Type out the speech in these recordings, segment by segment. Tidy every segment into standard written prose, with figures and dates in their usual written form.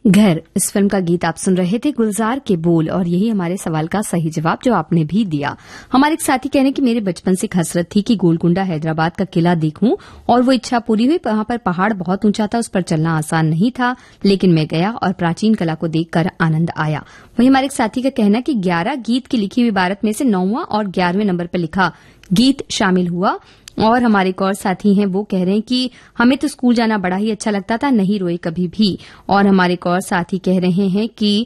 घर इस फिल्म का गीत आप सुन रहे थे, गुलजार के बोल, और यही हमारे सवाल का सही जवाब जो आपने भी दिया। हमारे एक साथी कह रहे हैं कि मेरे बचपन से एक हसरत थी कि गोलकुंडा हैदराबाद का किला देखूं, और वो इच्छा पूरी हुई। वहां पर पहाड़ बहुत ऊंचा था, उस पर चलना आसान नहीं था, लेकिन मैं गया और प्राचीन कला को देखकर आनंद आया। वहीं हमारे एक साथी का कहना कि 11 गीत की लिखी हुई भारत में से 9वां और 11वें नंबर पर लिखा गीत शामिल हुआ। और हमारे एक और साथी हैं, वो कह रहे हैं कि हमें तो स्कूल जाना बड़ा ही अच्छा लगता था, नहीं रोए कभी भी। और हमारे एक और साथी कह रहे हैं कि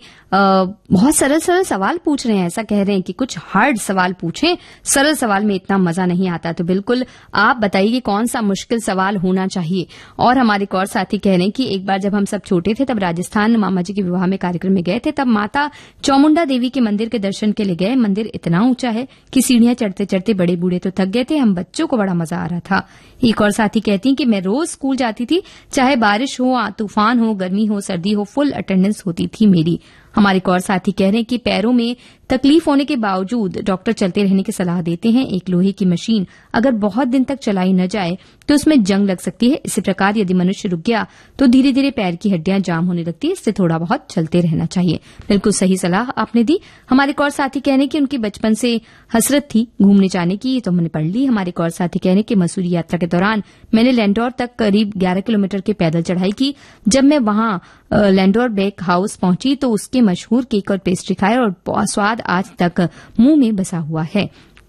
बहुत सरल सरल सवाल पूछ रहे हैं, ऐसा कह रहे हैं कि कुछ हार्ड सवाल पूछें, सरल सवाल में इतना मजा नहीं आता। तो बिल्कुल आप बताइए कौन सा मुश्किल सवाल होना चाहिए। और हमारे एक और साथी कह रहे हैं कि एक बार जब हम सब छोटे थे तब राजस्थान मामा जी के विवाह में कार्यक्रम में गए थे, तब माता चामुंडा देवी के मंदिर के दर्शन के लिए गए। मंदिर इतना ऊंचा है कि सीढ़ियां चढ़ते चढ़ते बड़े बूढ़े तो थक गए थे, हम बच्चों को बड़ा मजा आ रहा था। एक और साथी कहती हैं कि मैं रोज स्कूल जाती थी, चाहे बारिश हो, तूफान हो, गर्मी हो, सर्दी हो, फुल अटेंडेंस होती थी मेरी। हमारे एक और साथी कह रहे हैं कि पैरों में तकलीफ होने के बावजूद डॉक्टर चलते रहने की सलाह देते हैं। एक लोहे की मशीन अगर बहुत दिन तक चलाई न जाए तो उसमें जंग लग सकती है। इसी प्रकार यदि मनुष्य रुक गया तो धीरे धीरे पैर की हड्डियां जाम होने लगती है, इससे थोड़ा बहुत चलते रहना चाहिए। बिल्कुल सही सलाह आपने दी। हमारे एक और साथी कह रहे हैं कि उनकी बचपन से हसरत थी घूमने जाने की, तो हमने पढ़ ली। हमारे एक और साथी कह रहे हैं कि मसूरी यात्रा के दौरान मैंने लैंडोर तक करीब 11 किलोमीटर की पैदल चढ़ाई की। जब मैं वहां लैंडोर बेक हाउस पहुंची तो उसके मशहूर केक और पेस्ट्री खाए और बहुत स्वाद आज तक मुंह में बसा हुआ है।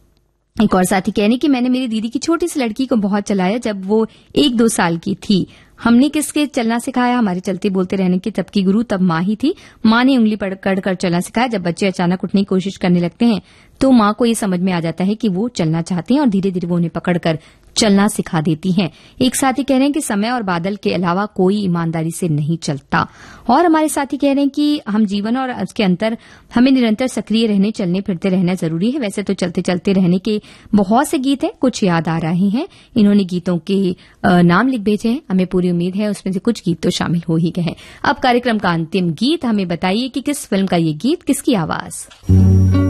एक और साथी कहने कि मैंने मेरी दीदी की छोटी सी लड़की को बहुत चलाया जब वो 1-2 साल की थी। हमने किसके चलना सिखाया? हमारे चलते बोलते रहने की तब की गुरु तब माँ ही थी। माँ ने उंगली पकड़ चलना सिखाया। जब बच्चे अचानक उठने की कोशिश करने लगते हैं तो माँ को ये समझ में आ जाता है कि वो चलना चाहते हैं और धीरे धीरे वो उन्हें पकड़कर चलना सिखा देती हैं। एक साथी कह रहे हैं कि समय और बादल के अलावा कोई ईमानदारी से नहीं चलता। और हमारे साथी कह रहे हैं कि हम जीवन और उसके अंतर हमें निरंतर सक्रिय रहने, चलने फिरते रहना जरूरी है। वैसे तो चलते चलते रहने के बहुत से गीत हैं, कुछ याद आ रहे हैं। इन्होंने गीतों के नाम लिख भेजे हैं, हमें पूरी उम्मीद है उसमें से कुछ गीत तो शामिल हो ही गए हैं। अब कार्यक्रम का अंतिम गीत, हमें बताइए कि किस फिल्म का ये गीत, किसकी आवाज।